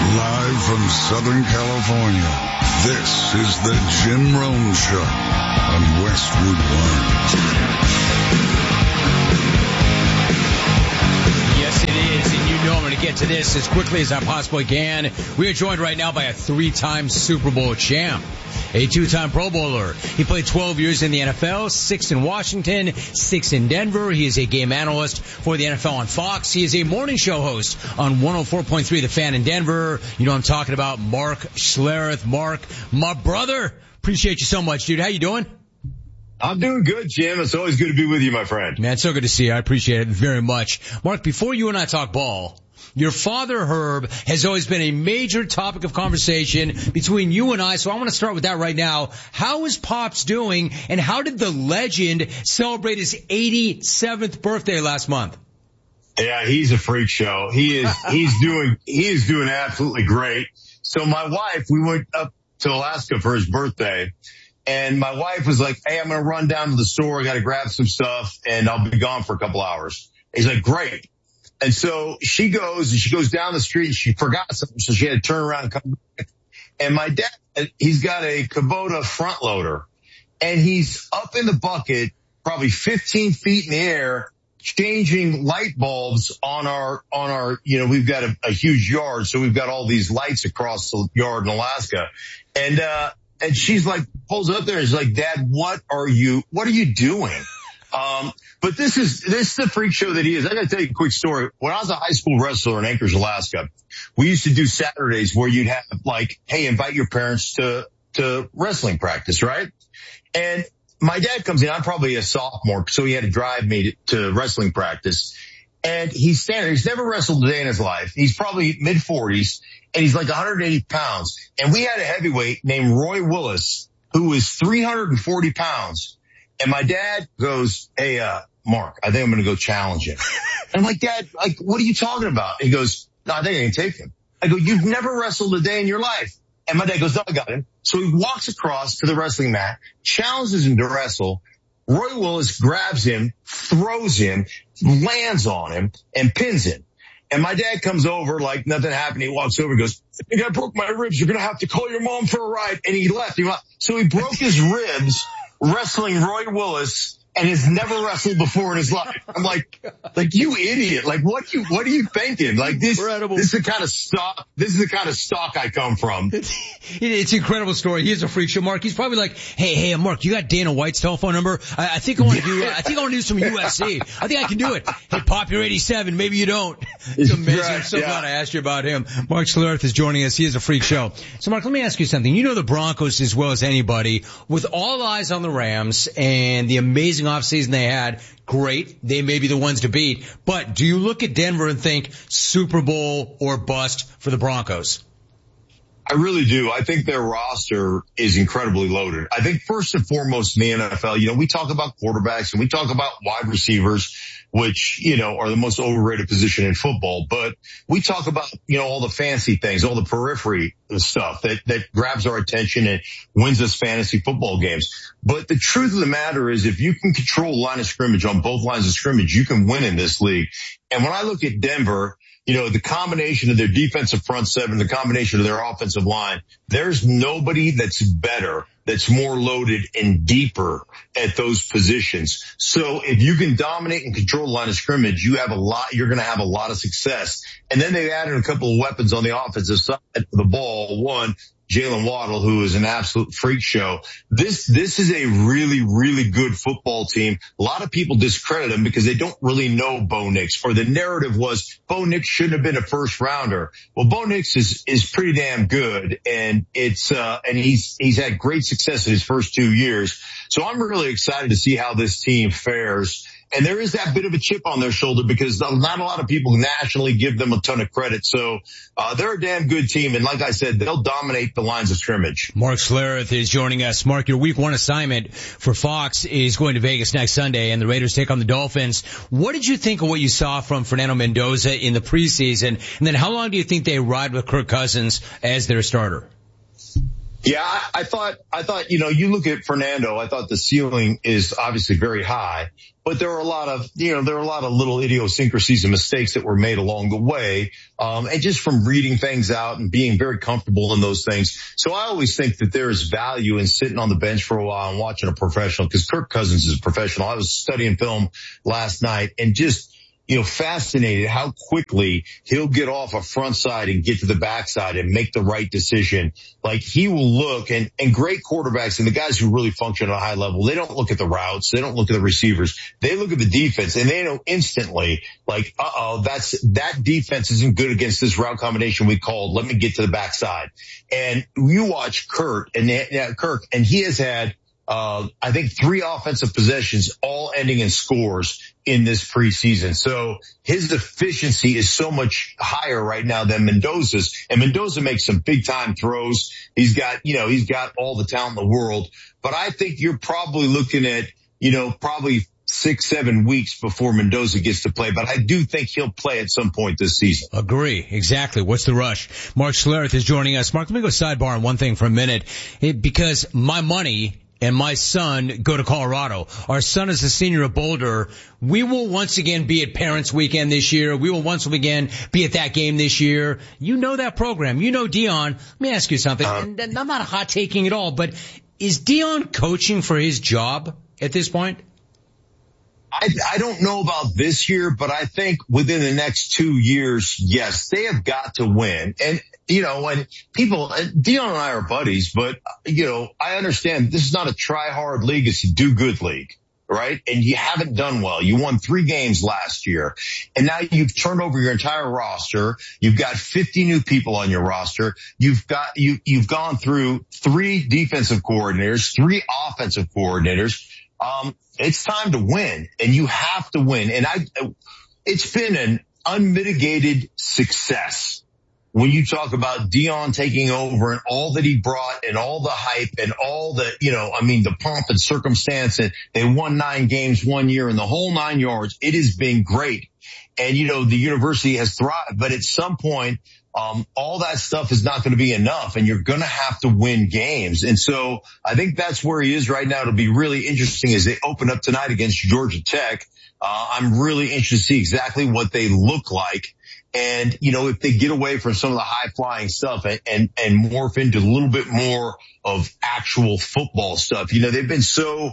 Live from Southern California, this is the Jim Rome Show on Westwood One. Yes, it is, and you know I'm going to get to this as quickly as I possibly can. We are joined right now by a three-time Super Bowl champ, a two-time Pro Bowler. He played 12 years in the NFL, 6 in Washington, 6 in Denver. He is a game analyst for the NFL on Fox. He is a morning show host on 104.3 The Fan in Denver. You know I'm talking about Mark Schlereth. Mark, my brother, appreciate you so much, dude. How you doing? I'm doing good, Jim. It's always good to be with you, my friend. Man, it's so good to see you. I appreciate it very much. Mark, before you and I talk ball, your father, Herb, has always been a major topic of conversation between you and I, so I want to start with that right now. How is Pops doing, and how did the legend celebrate his 87th birthday last month? Yeah, he's a freak show. He is doing absolutely great. So my wife, we went up to Alaska for his birthday, and my wife was like, hey, I'm going to run down to the store. I got to grab some stuff, and I'll be gone for a couple hours. He's like, great. And so she goes down the street. She forgot something, so she had to turn around and come back. And my dad, he's got a Kubota front loader, and he's up in the bucket, probably 15 feet in the air, changing light bulbs on our, we've got a huge yard, so we've got all these lights across the yard in Alaska. And she's like, pulls up there and she's like, Dad, what are you doing? But this is the freak show that he is. I gotta tell you a quick story. When I was a high school wrestler in Anchorage, Alaska, we used to do Saturdays where you'd have like, hey, invite your parents to wrestling practice, right? And my dad comes in, I'm probably a sophomore, so he had to drive me to wrestling practice. And he's standing there. He's never wrestled a day in his life. He's probably mid-40s, and he's like 180 pounds. And we had a heavyweight named Roy Willis, who was 340 pounds. And my dad goes, hey, Mark, I think I'm going to go challenge him. And I'm like, Dad, like, what are you talking about? He goes, no, I think I can take him. I go, you've never wrestled a day in your life. And my dad goes, no, I got him. So he walks across to the wrestling mat, challenges him to wrestle. Roy Willis grabs him, throws him, lands on him, and pins him. And my dad comes over like nothing happened. He walks over and goes, I think I broke my ribs. You're going to have to call your mom for a ride. And he left. So he broke his ribs wrestling Roy Willis, and has never wrestled before in his life. I'm like you idiot. Like what are you thinking? Like this is the kind of stock I come from. It's an incredible story. Here's a freak show, Mark. He's probably like, hey, Mark, you got Dana White's telephone number? I think I want to do some UFC. I think I can do it. Hey, Pop, you're 87. Maybe you don't. It's amazing. Right, I'm so glad I asked you about him. Mark Schlereth is joining us. He is a freak show. So Mark, let me ask you something. You know the Broncos as well as anybody. With all eyes on the Rams and the amazing offseason they had, great. They may be the ones to beat. But do you look at Denver and think Super Bowl or bust for the Broncos? I really do. I think their roster is incredibly loaded. I think first and foremost in the NFL, we talk about quarterbacks and we talk about wide receivers, which, are the most overrated position in football. But we talk about, all the fancy things, all the periphery stuff that grabs our attention and wins us fantasy football games. But the truth of the matter is if you can control line of scrimmage on both lines of scrimmage, you can win in this league. And when I look at Denver, the combination of their defensive front seven, the combination of their offensive line, there's nobody that's better, that's more loaded and deeper at those positions. So if you can dominate and control the line of scrimmage, you're going to have a lot of success. And then they added a couple of weapons on the offensive side of the ball. One, Jalen Waddle, who is an absolute freak show. This is a really, really good football team. A lot of people discredit them because they don't really know Bo Nix, or the narrative was Bo Nix shouldn't have been a first rounder. Well, Bo Nix is pretty damn good, and he's had great success in his first 2 years. So I'm really excited to see how this team fares. And there is that bit of a chip on their shoulder because not a lot of people nationally give them a ton of credit. So they're a damn good team. And like I said, they'll dominate the lines of scrimmage. Mark Schlereth is joining us. Mark, your week one assignment for Fox is going to Vegas next Sunday, and the Raiders take on the Dolphins. What did you think of what you saw from Fernando Mendoza in the preseason? And then how long do you think they ride with Kirk Cousins as their starter? Yeah, I thought, you look at Fernando, I thought the ceiling is obviously very high, but there are a lot of little idiosyncrasies and mistakes that were made along the way. And just from reading things out and being very comfortable in those things. So I always think that there is value in sitting on the bench for a while and watching a professional, because Kirk Cousins is a professional. I was studying film last night and just, fascinated how quickly he'll get off a front side and get to the backside and make the right decision. Like, he will look, and great quarterbacks and the guys who really function at a high level, they don't look at the routes. They don't look at the receivers. They look at the defense and they know instantly, like, that defense isn't good against this route combination we called. Let me get to the backside. And you watch Kirk, and he has had, I think 3 offensive possessions, all ending in scores in this preseason. So his efficiency is so much higher right now than Mendoza's. And Mendoza makes some big time throws. He's got all the talent in the world. But I think you're probably looking at, probably 6-7 weeks before Mendoza gets to play, but I do think he'll play at some point this season. Agree. Exactly. What's the rush? Mark Schlereth is joining us. Mark, let me go sidebar on one thing for a minute, because my money and my son go to Colorado. Our son is a senior at Boulder. We will once again be at Parents Weekend this year. We will once again be at that game this year. You know that program. You know Dion. Let me ask you something. And I'm not hot taking at all, but is Dion coaching for his job at this point? I don't know about this year, but I think within the next 2 years, yes, they have got to win. And, when people, Dion and I are buddies, but, I understand this is not a try hard league. It's a do good league, right? And you haven't done well. You won 3 games last year, and now you've turned over your entire roster. You've got 50 new people on your roster. You've gone through 3 defensive coordinators, 3 offensive coordinators. It's time to win, and you have to win. And it's been an unmitigated success when you talk about Dion taking over and all that he brought and all the hype and all the, the pomp and circumstance. And they won 9 games 1 year and the whole 9 yards. It has been great. And, the university has thrived, but at some point, all that stuff is not going to be enough, and you're going to have to win games. And so I think that's where he is right now. It'll be really interesting as they open up tonight against Georgia Tech. I'm really interested to see exactly what they look like. And, if they get away from some of the high flying stuff and morph into a little bit more of actual football stuff. They've been so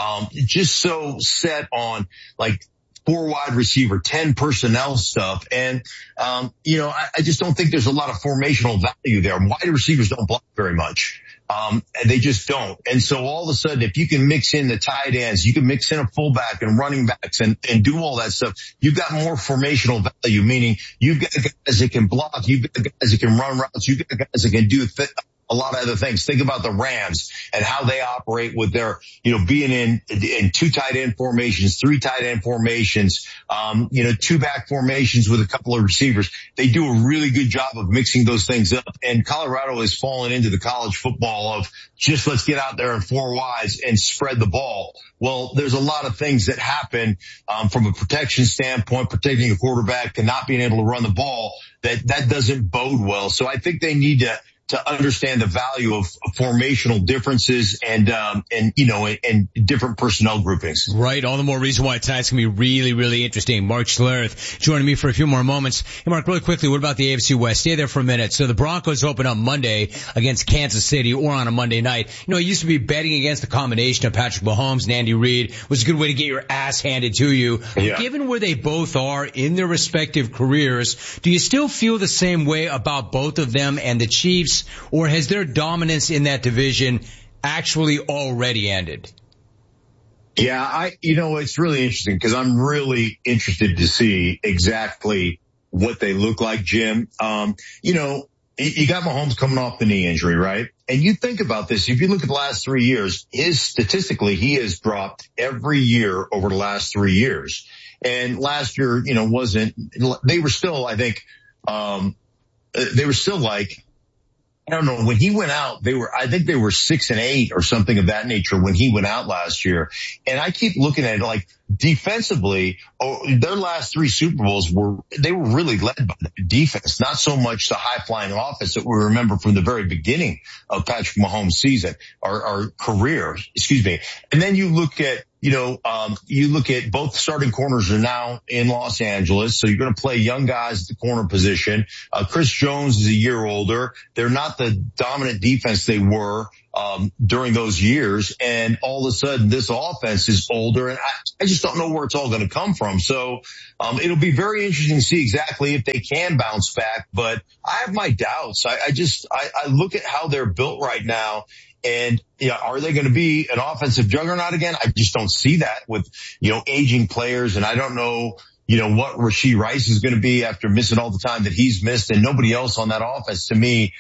set on, like, 4 wide receiver, 10 personnel stuff. And, I just don't think there's a lot of formational value there. Wide receivers don't block very much. And they just don't. And so all of a sudden, if you can mix in the tight ends, you can mix in a fullback and running backs and do all that stuff, you've got more formational value, meaning you've got guys that can block, you've got guys that can run routes, you've got guys that can do a lot of other things. Think about the Rams and how they operate with their, being in 2 tight end formations, 3 tight end formations, 2 back formations with a couple of receivers. They do a really good job of mixing those things up. And Colorado has fallen into the college football of just let's get out there in 4 wides and spread the ball. Well, there's a lot of things that happen, from a protection standpoint, protecting a quarterback and not being able to run the ball, that doesn't bode well. So I think they need to understand the value of formational differences and different personnel groupings. Right. All the more reason why tonight's going to be really, really interesting. Mark Schlereth joining me for a few more moments. Hey, Mark, really quickly, what about the AFC West? Stay there for a minute. So the Broncos open up Monday against Kansas City or on a Monday night. It used to be betting against the combination of Patrick Mahomes and Andy Reid was a good way to get your ass handed to you. Yeah. Given where they both are in their respective careers, do you still feel the same way about both of them and the Chiefs? Or has their dominance in that division actually already ended? Yeah, it's really interesting because I'm really interested to see exactly what they look like, Jim. You got Mahomes coming off the knee injury, right? And you think about this, if you look at the last 3 years, statistically, he has dropped every year over the last 3 years. And last year, they were still, I think, like, I don't know, when he went out, I think they were 6-8 or something of that nature when he went out last year. And I keep looking at it like defensively, their last 3 Super Bowls were really led by the defense, not so much the high flying offense that we remember from the very beginning of Patrick Mahomes' season or career, excuse me. And then you look at, you look at both starting corners are now in Los Angeles, so you're going to play young guys at the corner position. Chris Jones is a year older. They're not the dominant defense they were during those years, and all of a sudden this offense is older, and I just don't know where it's all going to come from. So it'll be very interesting to see exactly if they can bounce back, but I have my doubts. I look at how they're built right now, and are they going to be an offensive juggernaut again? I just don't see that with aging players, and I don't know what Rashee Rice is going to be after missing all the time that he's missed, and nobody else on that offense to me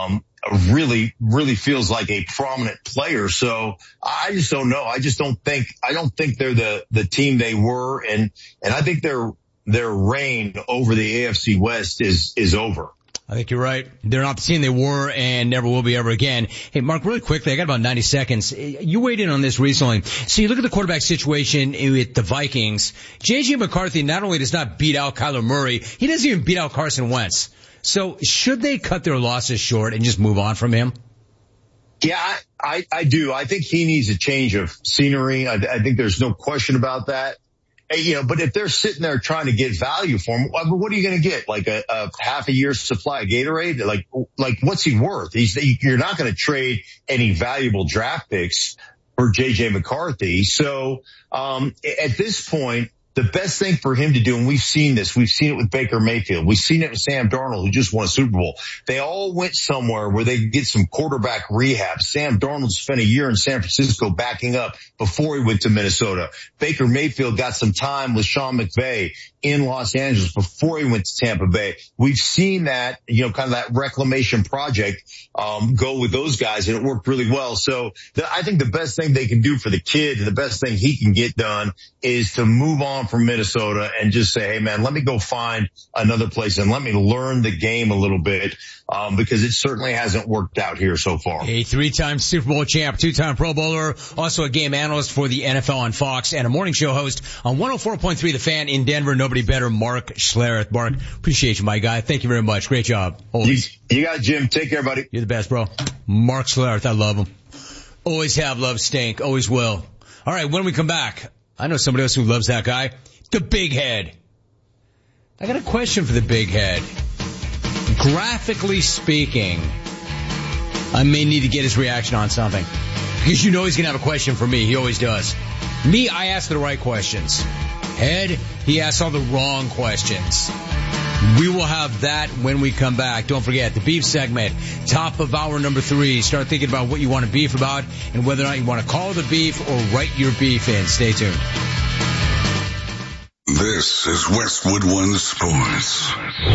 really feels like a prominent player. So I just don't know. I don't think they're the team they were, and I think their reign over the AFC West is over. I think you're right. They're not the team they were and never will be ever again. Hey, Mark, really quickly, I got about 90 seconds. You weighed in on this recently. So you look at the quarterback situation with the Vikings. J.J. McCarthy not only does not beat out Kyler Murray, he doesn't even beat out Carson Wentz. So should they cut their losses short and just move on from him? Yeah, I do. I think he needs a change of scenery. I think there's no question about that. But if they're sitting there trying to get value for him, what are you going to get? Like a half a year's supply of Gatorade? Like what's he worth? You're not going to trade any valuable draft picks for J.J. McCarthy. So, at this point, the best thing for him to do, and we've seen this, we've seen it with Baker Mayfield, we've seen it with Sam Darnold, who just won a Super Bowl. They all went somewhere where they could get some quarterback rehab. Sam Darnold spent a year in San Francisco backing up before he went to Minnesota. Baker Mayfield got some time with Sean McVay in Los Angeles before he went to Tampa Bay. We've seen that, kind of that reclamation project, go with those guys, and it worked really well. So I think the best thing they can do for the kid, and the best thing he can get done, is to move on from Minnesota and just say, hey man, let me go find another place and let me learn the game a little bit, because it certainly hasn't worked out here so far. A 3-time Super Bowl champ, 2-time Pro Bowler, also a game analyst for the NFL on Fox, and a morning show host on 104.3 The Fan in Denver. Nobody better, Mark Schlereth. Mark, appreciate you, my guy. Thank you very much. Great job. Always. You got it, Jim. Take care, buddy. You're the best, bro. Mark Schlereth, I love him. Always have, love Stink. Always will. All right, when we come back, I know somebody else who loves that guy. The Big Head. I got a question for the Big Head. Graphically speaking, I may need to get his reaction on something, because he's going to have a question for me. He always does. Me, I ask the right questions. Head, he asks all the wrong questions. We will have that when we come back. Don't forget, the beef segment, top of hour number 3. Start thinking about what you want to beef about and whether or not you want to call the beef or write your beef in. Stay tuned. This is Westwood One Sports.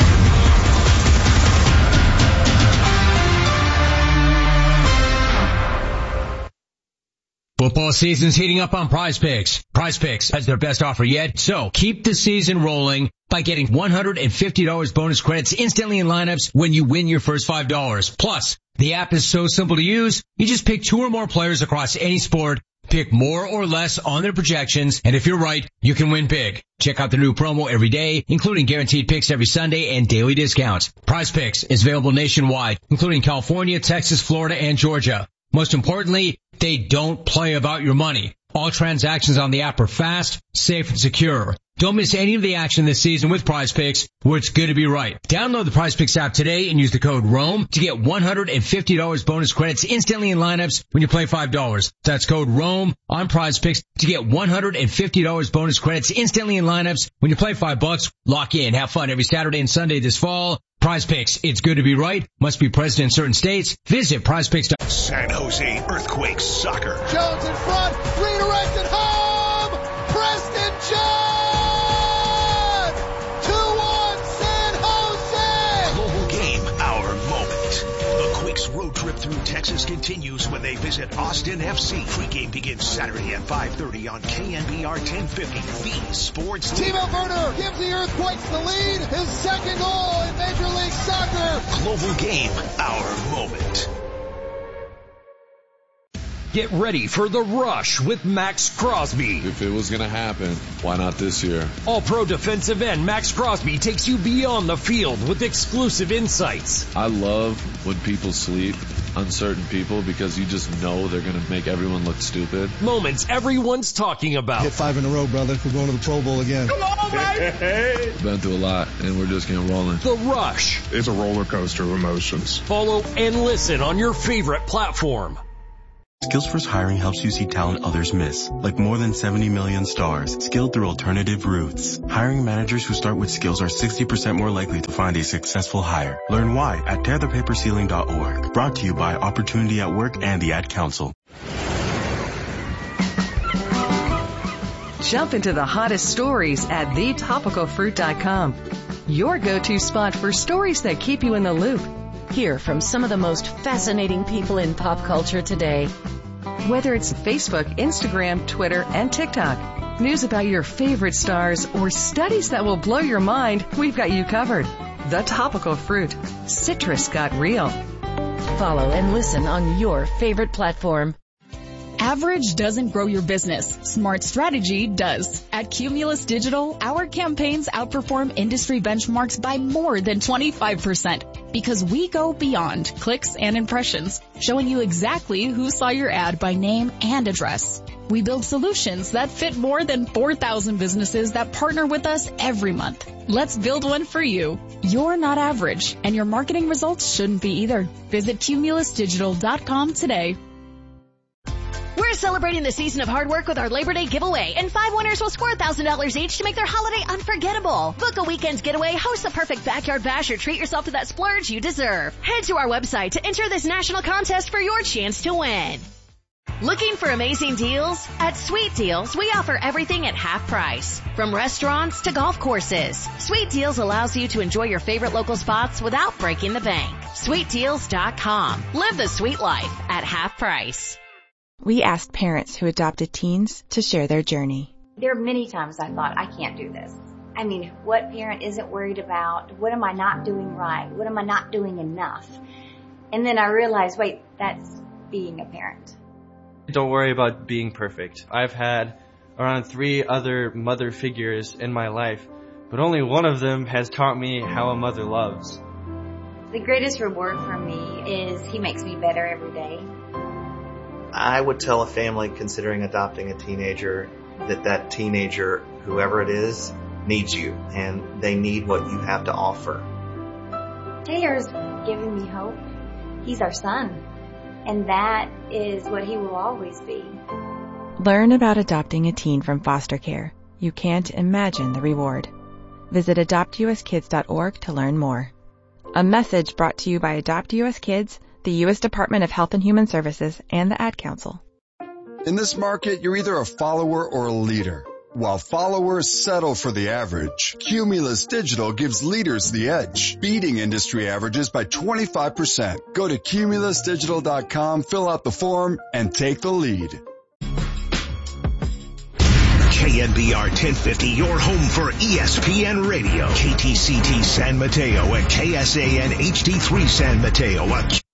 Football season's heating up on Prize Picks. Prize Picks has their best offer yet, so keep the season rolling by getting $150 bonus credits instantly in lineups when you win your first $5. Plus, the app is so simple to use, you just pick 2 or more players across any sport, pick more or less on their projections, and if you're right, you can win big. Check out the new promo every day, including guaranteed picks every Sunday and daily discounts. Prize Picks is available nationwide, including California, Texas, Florida, and Georgia. Most importantly, they don't play about your money. All transactions on the app are fast, safe, and secure. Don't miss any of the action this season with Prize Picks, where it's good to be right. Download the Prize Picks app today and use the code ROAM to get $150 bonus credits instantly in lineups when you play $5. That's code ROAM on Prize Picks to get $150 bonus credits instantly in lineups when you play $5. Lock in, have fun every Saturday and Sunday this fall. Prize Picks, it's good to be right. Must be present in certain states. Visit prizepicks.com. San Jose Earthquakes soccer. Jones in front, redirected home. Preston John! 2-1 San Jose! Global game, our moment. The Quakes road trip through Texas continues when they visit Austin FC. Pre-game begins Saturday at 5:30 on KNBR 1050. The Sports Timo Werner gives the Earthquakes the lead. His second goal in Major League Soccer. Global game, our moment. Get ready for the rush with Max Crosby. If it was going to happen, why not this year? All-Pro defensive end Max Crosby takes you beyond the field with exclusive insights. I love when people sleep uncertain people because you just know they're going to make everyone look stupid. Moments everyone's talking about. Hit 5 in a row, brother. We're going to the Pro Bowl again. Come on, baby! Been through a lot, and we're just getting rolling. The Rush. It's a roller coaster of emotions. Follow and listen on your favorite platform. SkillsFirst Hiring helps you see talent others miss, like more than 70 million stars, skilled through alternative routes. Hiring managers who start with skills are 60% more likely to find a successful hire. Learn why at tearthepaperceiling.org. Brought to you by Opportunity at Work and the Ad Council. Jump into the hottest stories at thetopicalfruit.com. Your go-to spot for stories that keep you in the loop. Hear from some of the most fascinating people in pop culture today. Whether it's Facebook, Instagram, Twitter, and TikTok, news about your favorite stars, or studies that will blow your mind, we've got you covered. The Topical Fruit. Citrus got real. Follow and listen on your favorite platform. Average doesn't grow your business. Smart strategy does. At Cumulus Digital, our campaigns outperform industry benchmarks by more than 25% because we go beyond clicks and impressions, showing you exactly who saw your ad by name and address. We build solutions that fit more than 4,000 businesses that partner with us every month. Let's build one for you. You're not average, and your marketing results shouldn't be either. Visit cumulusdigital.com today. We're celebrating the season of hard work with our Labor Day giveaway, and 5 winners will score $1,000 each to make their holiday unforgettable. Book a weekend getaway, host the perfect backyard bash, or treat yourself to that splurge you deserve. Head to our website to enter this national contest for your chance to win. Looking for amazing deals? At Sweet Deals, we offer everything at half price. From restaurants to golf courses. Sweet Deals allows you to enjoy your favorite local spots without breaking the bank. SweetDeals.com. Live the sweet life at half price. We asked parents who adopted teens to share their journey. There are many times I thought, I can't do this. I mean, what parent isn't worried about? What am I not doing right? What am I not doing enough? And then I realized, wait, that's being a parent. Don't worry about being perfect. I've had around 3 other mother figures in my life, but only one of them has taught me how a mother loves. The greatest reward for me is he makes me better every day. I would tell a family considering adopting a teenager that teenager, whoever it is, needs you, and they need what you have to offer. Taylor's giving me hope. He's our son, and that is what he will always be. Learn about adopting a teen from foster care. You can't imagine the reward. Visit adoptuskids.org to learn more. A message brought to you by Adopt US Kids, the U.S. Department of Health and Human Services, and the Ad Council. In this market, you're either a follower or a leader. While followers settle for the average, Cumulus Digital gives leaders the edge, beating industry averages by 25%. Go to cumulusdigital.com, fill out the form, and take the lead. KNBR 1050, your home for ESPN Radio. KTCT San Mateo and KSAN HD3 San Mateo.